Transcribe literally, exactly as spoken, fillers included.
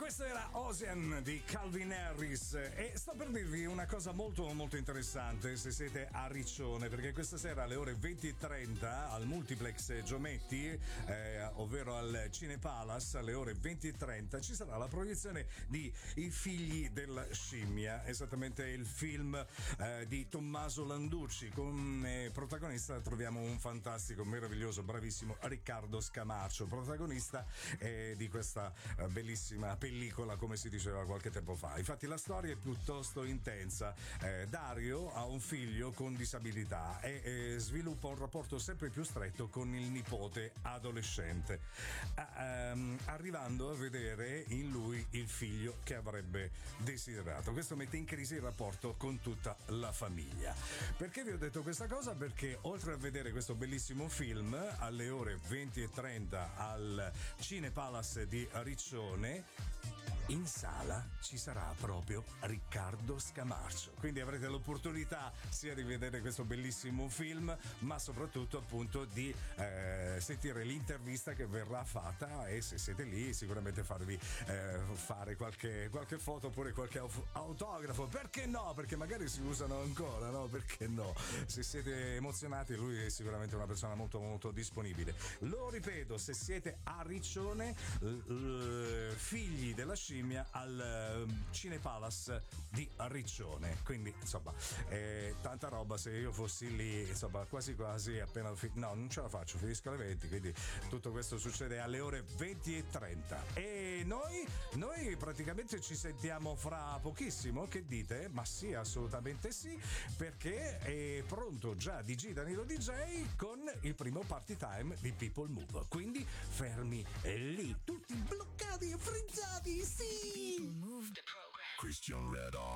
questo era Ocean di Calvin Harris e sto per dirvi una cosa molto molto interessante se siete a Riccione, perché questa sera alle ore venti e trenta al Multiplex Giometti, eh, ovvero al Cinepalace, alle ore venti e trenta ci sarà la proiezione di I figli della scimmia, esattamente il film eh, di Tommaso Landucci. Come protagonista troviamo un fantastico, meraviglioso, bravissimo Riccardo Scamarcio, protagonista eh, di questa eh, bellissima pellicola, come si diceva qualche tempo fa. Infatti la storia è piuttosto intensa. eh, Dario ha un figlio con disabilità e eh, sviluppa un rapporto sempre più stretto con il nipote adolescente, ehm, arrivando a vedere in lui il figlio che avrebbe desiderato. Questo mette in crisi il rapporto con tutta la famiglia. Perché vi ho detto questa cosa? Perché oltre a vedere questo bellissimo film alle ore venti e trenta al Cinepalace di Riccione, in sala ci sarà proprio Riccardo Scamarcio, quindi avrete l'opportunità sia di vedere questo bellissimo film, ma soprattutto appunto di eh, sentire l'intervista che verrà fatta, e se siete lì sicuramente farvi eh, fare qualche, qualche foto oppure qualche autografo. Perché no? Perché magari si usano ancora, no? Perché no? Se siete emozionati, lui è sicuramente una persona molto molto disponibile. Lo ripeto, se siete a Riccione, l- l- figli della scimmia al uh, Cinepalace di Riccione, quindi insomma eh, tanta roba. Se io fossi lì, insomma, quasi quasi appena fi- no, non ce la faccio, finisco alle venti, quindi tutto questo succede alle ore venti e trenta e noi noi praticamente ci sentiamo fra pochissimo. Che dite? Ma sì, assolutamente sì, perché è pronto già D J Danilo D J con il primo party time di People Move, quindi fermi lì, tutti bloccati e frizzati, sì! People Move the program. Christian Red